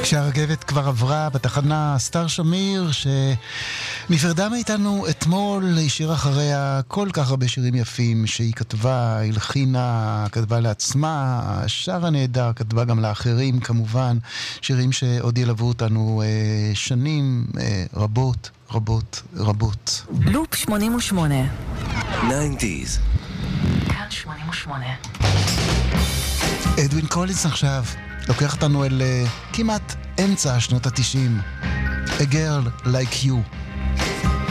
כשהרכבת כבר עברה בתחנה, סטאר שמיר שנפרדה מאיתנו אתמול, השאיר אחריה כל כך הרבה שירים יפים שהיא כתבה, הלחינה, כתבה לעצמה, שרה נהדר, כתבה גם לאחרים כמובן, שירים שעוד ילוו אותנו שנים רבות רבות רבות. לופ 88 90s כאן 88. אדווין קולינס עכשיו לוקח אותנו אל כמעט אמצע שנות ה-90. A Girl Like You.